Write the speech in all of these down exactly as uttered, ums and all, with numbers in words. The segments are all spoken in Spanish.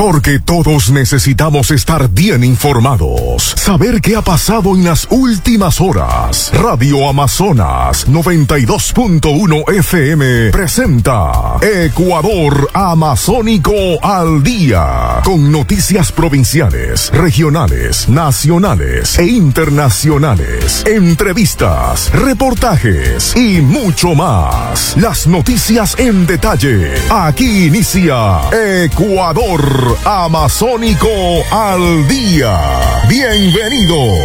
Porque todos necesitamos estar bien informados. Saber qué ha pasado en las últimas horas. Radio Amazonas noventa y dos punto uno F M presenta Ecuador Amazónico al Día. Con noticias provinciales, regionales, nacionales e internacionales. Entrevistas, reportajes y mucho más. Las noticias en detalle. Aquí inicia Ecuador Amazónico al Día. Bienvenidos.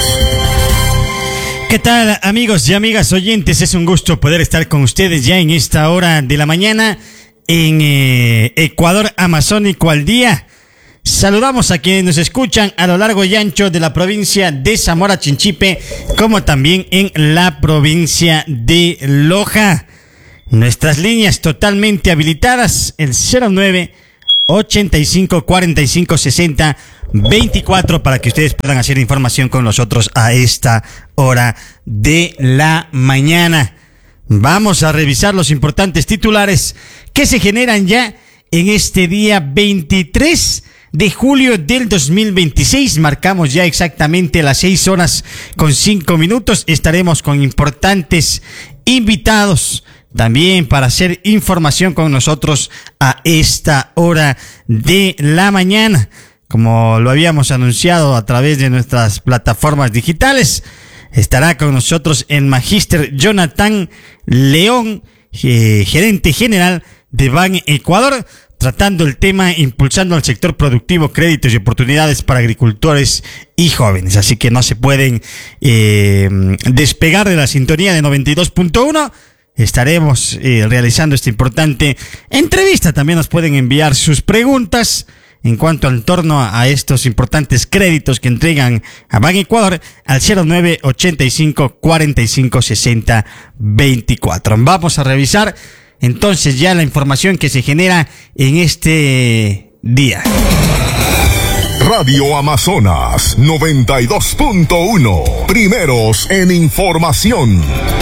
¿Qué tal, amigos y amigas oyentes? Es un gusto poder estar con ustedes ya en esta hora de la mañana en eh, Ecuador Amazónico al Día. Saludamos a quienes nos escuchan a lo largo y ancho de la provincia de Zamora Chinchipe, como también en la provincia de Loja. Nuestras líneas totalmente habilitadas, el cero nueve ochenta y cinco cuarenta y cinco sesenta veinticuatro, para que ustedes puedan hacer información con nosotros a esta hora de la mañana. Vamos a revisar los importantes titulares que se generan ya en este día veintitrés de julio del dos mil veintiséis. Marcamos ya exactamente las seis horas con cinco minutos. Estaremos con importantes invitados también para hacer información con nosotros a esta hora de la mañana. Como lo habíamos anunciado a través de nuestras plataformas digitales, estará con nosotros el magíster Jonathan León, eh, gerente general de Ban Ecuador, tratando el tema impulsando al sector productivo, créditos y oportunidades para agricultores y jóvenes. Así que no se pueden eh, despegar de la sintonía de noventa y dos punto uno. Estaremos eh, realizando esta importante entrevista. También nos pueden enviar sus preguntas en cuanto al torno a, a estos importantes créditos que entregan a Ban Ecuador al cero nueve ochenta y cinco cuarenta y cinco sesenta veinticuatro. Vamos a revisar entonces ya la información que se genera en este día. Radio Amazonas noventa y dos punto uno. Primeros en información.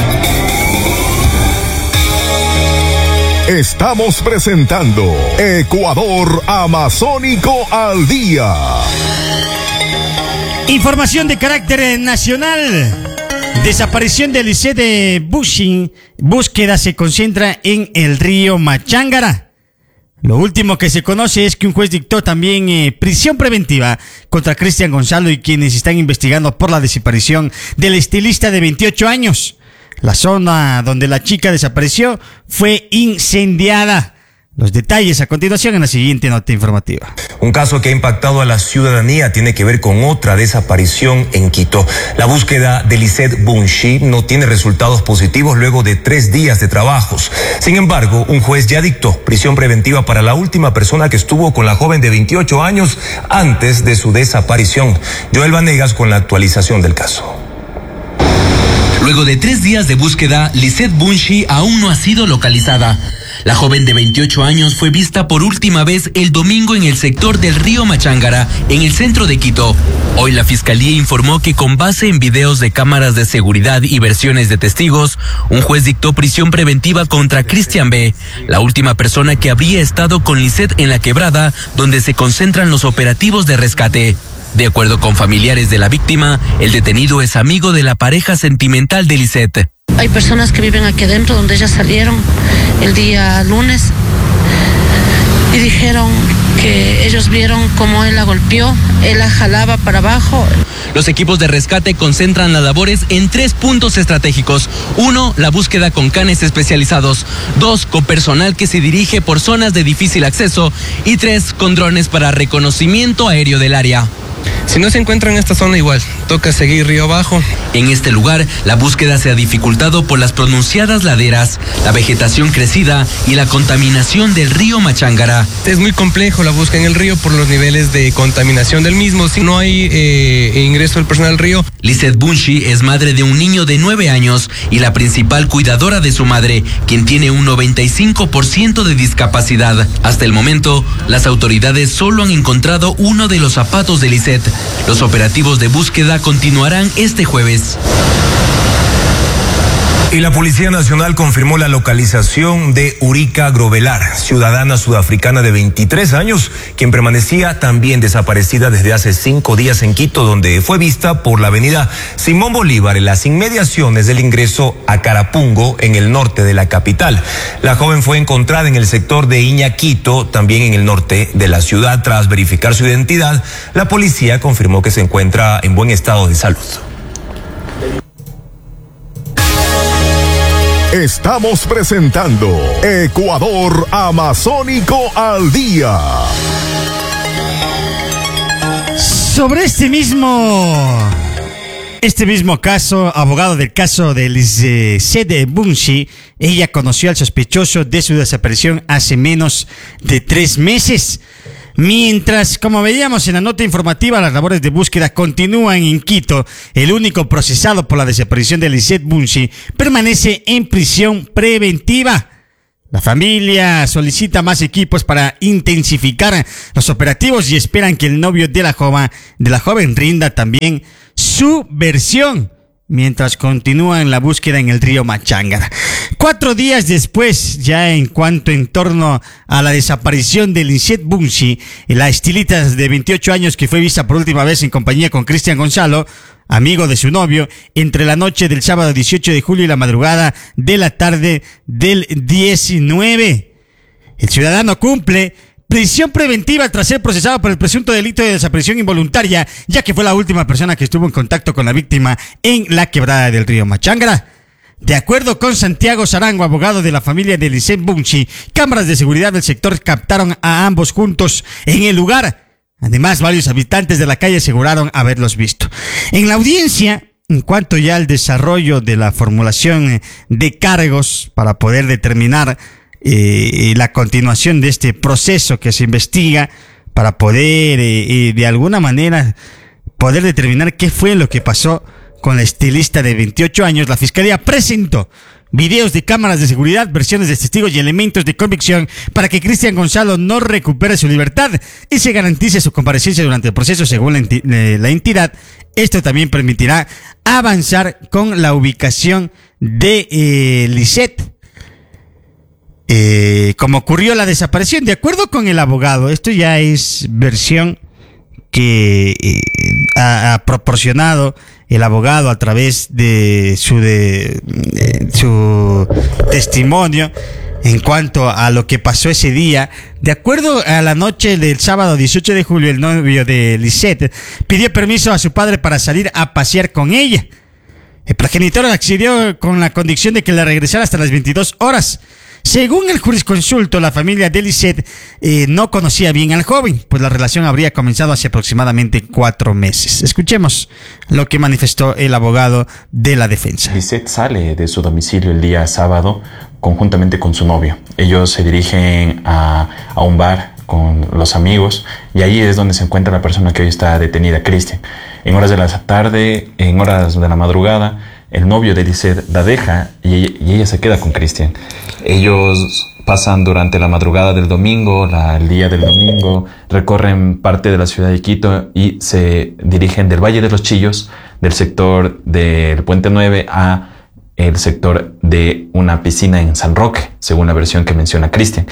Estamos presentando Ecuador Amazónico al Día. Información de carácter nacional. Desaparición de Lisette Bunshi. Búsqueda se concentra en el río Machángara. Lo último que se conoce es que un juez dictó también eh, prisión preventiva contra Cristian Gonzalo y quienes están investigando por la desaparición del estilista de veintiocho años. La zona donde la chica desapareció fue incendiada. Los detalles a continuación en la siguiente nota informativa. Un caso que ha impactado a la ciudadanía tiene que ver con otra desaparición en Quito. La búsqueda de Lisette Bunshi no tiene resultados positivos luego de tres días de trabajos. Sin embargo, un juez ya dictó prisión preventiva para la última persona que estuvo con la joven de veintiocho años antes de su desaparición. Joel Vanegas con la actualización del caso. Luego de tres días de búsqueda, Lisette Bunshi aún no ha sido localizada. La joven de veintiocho años fue vista por última vez el domingo en el sector del río Machángara, en el centro de Quito. Hoy la fiscalía informó que con base en videos de cámaras de seguridad y versiones de testigos, un juez dictó prisión preventiva contra Cristian B., la última persona que habría estado con Lisette en la quebrada, donde se concentran los operativos de rescate. De acuerdo con familiares de la víctima, el detenido es amigo de la pareja sentimental de Lisette. Hay personas que viven aquí adentro donde ellas salieron el día lunes y dijeron que ellos vieron cómo él la golpeó, él la jalaba para abajo. Los equipos de rescate concentran las labores en tres puntos estratégicos. Uno, la búsqueda con canes especializados. Dos, con personal que se dirige por zonas de difícil acceso. Y tres, con drones para reconocimiento aéreo del área. Si no se encuentra en esta zona, igual, toca seguir río abajo. En este lugar, la búsqueda se ha dificultado por las pronunciadas laderas, la vegetación crecida y la contaminación del río Machángara. Es muy complejo la búsqueda en el río por los niveles de contaminación del mismo. Si no hay eh, ingreso del personal al río. Lisette Bunshi es madre de un niño de nueve años y la principal cuidadora de su madre, quien tiene un noventa y cinco por ciento de discapacidad. Hasta el momento, las autoridades solo han encontrado uno de los zapatos de Lisette. Los operativos de búsqueda continuarán este jueves. Y la Policía Nacional confirmó la localización de Urika Grovelar, ciudadana sudafricana de veintitrés años, quien permanecía también desaparecida desde hace cinco días en Quito, donde fue vista por la avenida Simón Bolívar en las inmediaciones del ingreso a Carapungo, en el norte de la capital. La joven fue encontrada en el sector de Iñaquito, también en el norte de la ciudad. Tras verificar su identidad, la policía confirmó que se encuentra en buen estado de salud. Estamos presentando Ecuador Amazónico al Día. Sobre este mismo, este mismo caso, abogado del caso de Lisette Bunshi, ella conoció al sospechoso de su desaparición hace menos de tres meses. Mientras, como veíamos en la nota informativa, las labores de búsqueda continúan en Quito, el único procesado por la desaparición de Lisette Bunshi permanece en prisión preventiva. La familia solicita más equipos para intensificar los operativos y esperan que el novio de la joven, de la joven rinda también su versión, mientras continúan la búsqueda en el río Machángara. Cuatro días después, ya en cuanto en torno a la desaparición de Lisette Bunshi, la estilista de veintiocho años que fue vista por última vez en compañía con Cristian Gonzalo, amigo de su novio, entre la noche del sábado dieciocho de julio y la madrugada de la tarde del diecinueve. El ciudadano cumple prisión preventiva tras ser procesado por el presunto delito de desaparición involuntaria, ya que fue la última persona que estuvo en contacto con la víctima en la quebrada del río Machángara. De acuerdo con Santiago Sarango, abogado de la familia de Lisette Bunshi, cámaras de seguridad del sector captaron a ambos juntos en el lugar. Además, varios habitantes de la calle aseguraron haberlos visto. En la audiencia, en cuanto ya al desarrollo de la formulación de cargos para poder determinar eh, la continuación de este proceso que se investiga, para poder eh, eh, de alguna manera poder determinar qué fue lo que pasó con la estilista de veintiocho años, la Fiscalía presentó videos de cámaras de seguridad, versiones de testigos y elementos de convicción para que Cristian Gonzalo no recupere su libertad y se garantice su comparecencia durante el proceso según la, enti- la entidad. Esto también permitirá avanzar con la ubicación de eh, Lisette. Eh, como ocurrió la desaparición, de acuerdo con el abogado, esto ya es versión que eh, ha, ha proporcionado el abogado a través de su de, de su testimonio en cuanto a lo que pasó ese día. De acuerdo a la noche del sábado dieciocho de julio, el novio de Lisette pidió permiso a su padre para salir a pasear con ella. El progenitor accedió con la condición de que la regresara hasta las veintidós horas. Según el jurisconsulto, la familia de Lisette eh, no conocía bien al joven, pues la relación habría comenzado hace aproximadamente cuatro meses. Escuchemos lo que manifestó el abogado de la defensa. Lisette sale de su domicilio el día sábado conjuntamente con su novio. Ellos se dirigen a, a un bar con los amigos y ahí es donde se encuentra la persona que hoy está detenida, Cristian. En horas de la tarde, en horas de la madrugada, el novio de Lisette la deja y ella, y ella se queda con Cristian. Ellos pasan durante la madrugada del domingo, la, el día del domingo, recorren parte de la ciudad de Quito y se dirigen del Valle de los Chillos, del sector del Puente nueve, a el sector de una piscina en San Roque, según la versión que menciona Cristian.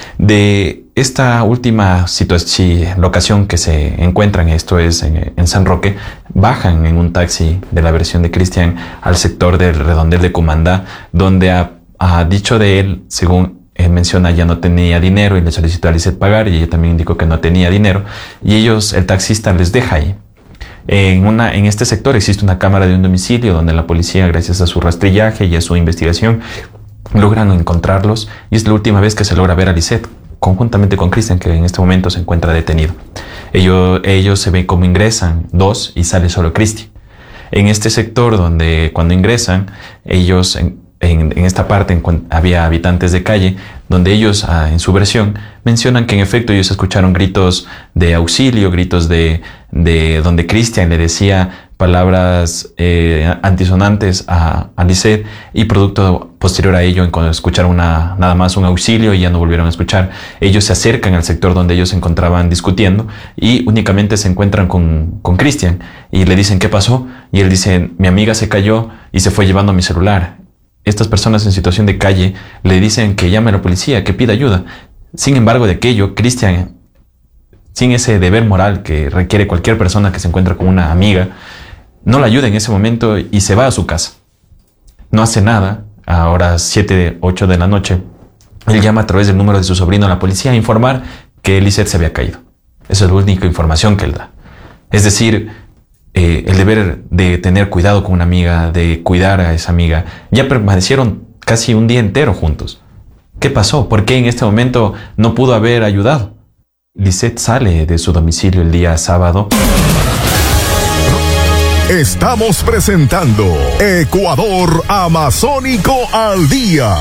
De esta última situación, locación que se encuentran, esto es en, en San Roque, bajan en un taxi de la versión de Cristian al sector del redondel de Comandá, donde ha, ha dicho de él, según él menciona, ya no tenía dinero y le solicitó a Lisette pagar y ella también indicó que no tenía dinero y ellos, el taxista les deja ahí. En, una, en este sector existe una cámara de un domicilio donde la policía, gracias a su rastrillaje y a su investigación, logran encontrarlos y es la última vez que se logra ver a Lisette conjuntamente con Cristian, que en este momento se encuentra detenido. Ellos, ellos se ven como ingresan dos y sale solo Cristian. En este sector donde cuando ingresan, ellos en, en, en esta parte en, había habitantes de calle donde ellos ah, en su versión mencionan que en efecto ellos escucharon gritos de auxilio, gritos de, de donde Cristian le decía palabras eh, antisonantes a, a Lisette y producto posterior a ello, cuando escucharon una, nada más un auxilio y ya no volvieron a escuchar, ellos se acercan al sector donde ellos se encontraban discutiendo y únicamente se encuentran con, con Cristian y le dicen ¿qué pasó? Y él dice, mi amiga se cayó y se fue llevando mi celular. estas personas en situación de calle le dicen que llame a la policía, que pida ayuda. Sin embargo, de aquello, Cristian, sin ese deber moral que requiere cualquier persona que se encuentra con una amiga, no la ayuda en ese momento y se va a su casa. No hace nada. A horas siete, ocho de la noche, él llama a través del número de su sobrino a la policía a informar que Lisette se había caído. Esa es la única información que él da. Es decir, eh, el deber de tener cuidado con una amiga, de cuidar a esa amiga. Ya permanecieron casi un día entero juntos. ¿Qué pasó? ¿Por qué en este momento no pudo haber ayudado? Lisette sale de su domicilio el día sábado. Estamos presentando Ecuador Amazónico al Día.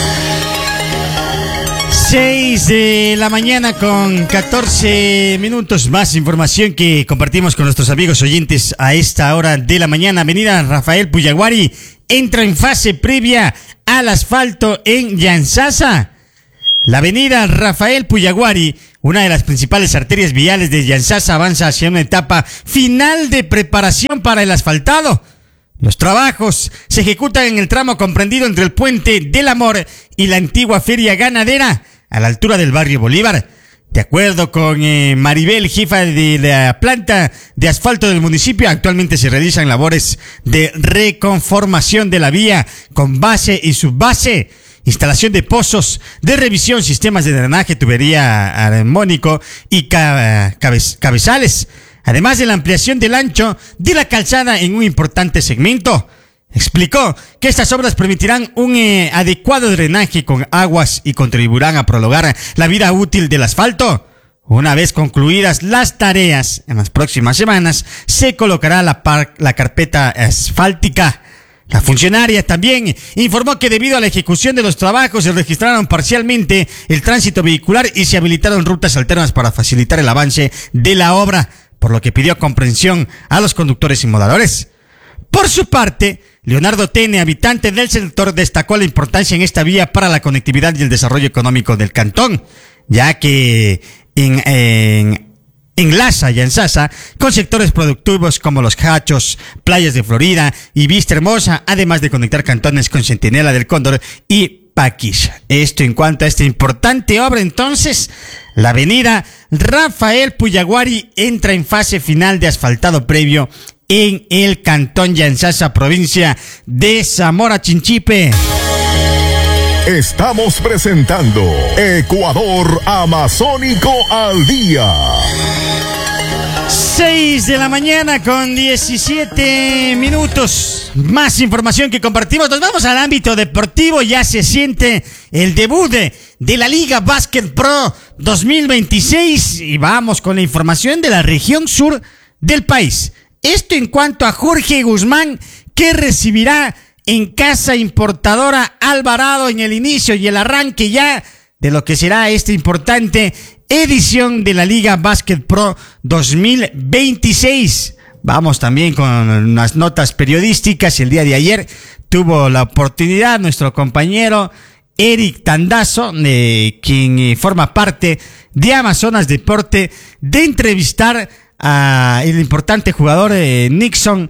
seis de la mañana con catorce minutos. Más información que compartimos con nuestros amigos oyentes a esta hora de la mañana. Avenida Rafael Puyaguari entra en fase previa al asfalto en Yantzaza. La avenida Rafael Puyaguari, una de las principales arterias viales de Yantzaza, avanza hacia una etapa final de preparación para el asfaltado. Los trabajos se ejecutan en el tramo comprendido entre el Puente del Amor y la antigua feria ganadera, a la altura del barrio Bolívar. De acuerdo con eh, Maribel, jefa de la planta de asfalto del municipio, actualmente se realizan labores de reconformación de la vía con base y subbase, instalación de pozos de revisión, sistemas de drenaje, tubería armónico y ca- cabez- cabezales, además de la ampliación del ancho de la calzada en un importante segmento. Explicó que estas obras permitirán un eh, adecuado drenaje con aguas y contribuirán a prolongar la vida útil del asfalto. Una vez concluidas las tareas, en las próximas semanas se colocará la, par- la carpeta asfáltica. La funcionaria también informó que debido a la ejecución de los trabajos se registraron parcialmente el tránsito vehicular y se habilitaron rutas alternas para facilitar el avance de la obra, por lo que pidió comprensión a los conductores y modadores. Por su parte, Leonardo Tene, habitante del sector, destacó la importancia en esta vía para la conectividad y el desarrollo económico del cantón, ya que en, en enlaza Yantzaza con sectores productivos como Los Hachos, Playas de Florida y Vista Hermosa, además de conectar cantones con Centinela del Cóndor y Paquilla. Esto en cuanto a esta importante obra. Entonces, la avenida Rafael Puyaguari entra en fase final de asfaltado previo en el cantón Yantzaza, provincia de Zamora Chinchipe. Estamos presentando Ecuador Amazónico al Día. seis de la mañana con diecisiete minutos. Más información que compartimos. Nos vamos al ámbito deportivo. Ya se siente el debut de, de la Liga Básquet Pro dos mil veintiséis. Y vamos con la información de la región sur del país. Esto en cuanto a Jorge Guzmán, que recibirá en casa importadora Alvarado en el inicio y el arranque ya de lo que será esta importante edición de la Liga Básquet Pro dos mil veintiséis. Vamos también con unas notas periodísticas. El día de ayer tuvo la oportunidad nuestro compañero Eric Tandazo, de quien forma parte de Amazonas Deporte, de entrevistar a el importante jugador eh, Nixon.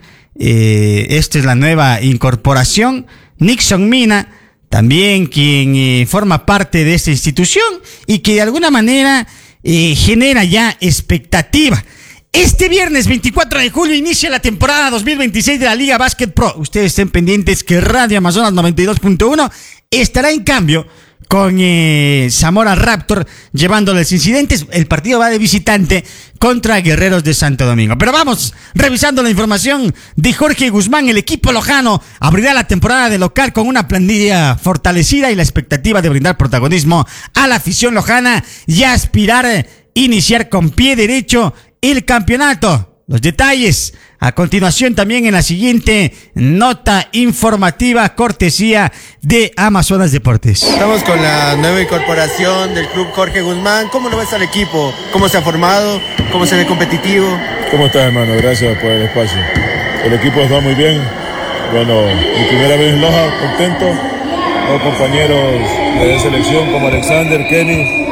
Eh, esta es la nueva incorporación, Nixon Mina, también quien eh, forma parte de esta institución y que de alguna manera eh, genera ya expectativa. Este viernes veinticuatro de julio inicia la temporada dos mil veintiséis de la Liga Básquet Pro. Ustedes estén pendientes que Radio Amazonas noventa y dos punto uno estará en cambio con eh, Zamora Raptor llevándoles incidentes. El partido va de visitante contra Guerreros de Santo Domingo. Pero vamos revisando la información de Jorge Guzmán. El equipo lojano abrirá la temporada de local con una plantilla fortalecida y la expectativa de brindar protagonismo a la afición lojana y aspirar a iniciar con pie derecho el campeonato. Los detalles a continuación también en la siguiente nota informativa cortesía de Amazonas Deportes. Estamos con la nueva incorporación del club Jorge Guzmán. ¿Cómo lo ves al equipo? ¿Cómo se ha formado? ¿Cómo se ve competitivo? ¿Cómo estás, hermano? Gracias por el espacio. El equipo está muy bien. Bueno, mi primera vez en Loja, contento. Los compañeros de selección como Alexander, Kenny.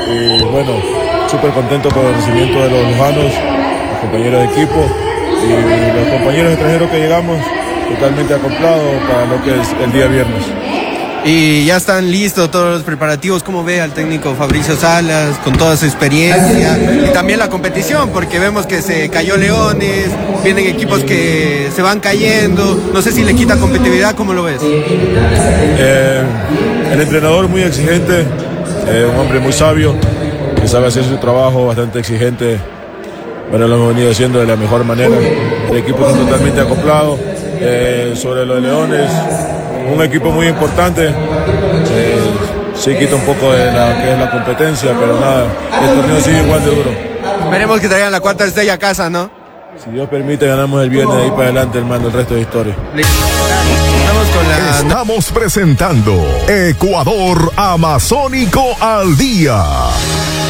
Y bueno, súper contento por el recibimiento de los lojanos, compañeros de equipo y los compañeros extranjeros que llegamos, totalmente acoplado para lo que es el día viernes. Y ya están listos todos los preparativos. ¿Cómo ve al técnico Fabricio Salas con toda su experiencia? Y también la competición, porque vemos que se cayó Leones, vienen equipos que se van cayendo. No sé si le quita competitividad, ¿cómo lo ves? Eh, el entrenador muy exigente, eh, un hombre muy sabio, que sabe hacer su trabajo, bastante exigente. Bueno, lo hemos venido haciendo de la mejor manera. El equipo está totalmente acoplado. Eh, sobre los Leones, un equipo muy importante, eh, sí quita un poco de la que es la competencia, pero nada, el torneo sigue igual de duro. Esperemos que traigan la cuarta estrella a casa, ¿no? Si Dios permite, ganamos el viernes de ahí para adelante, hermano, el resto de historia. Estamos con la... Estamos presentando Ecuador Amazónico al Día.